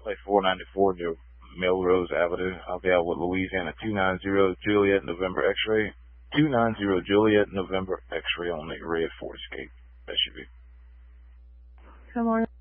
Play 494 near Melrose Avenue. I'll be out with Louisiana 290 Juliet November X-ray. 290 Juliet November X-ray on the red Ford Escape SUV. Good morning.